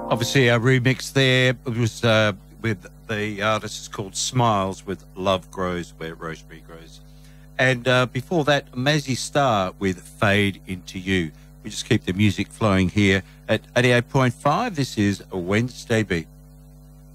Obviously, our remix there was with the artist is called Smiles with Love Grows Where Rosemary Grows. And before that, Mazzy Star with Fade Into You. We just keep the music flowing here at 88.5. This is a Wednesday Beat.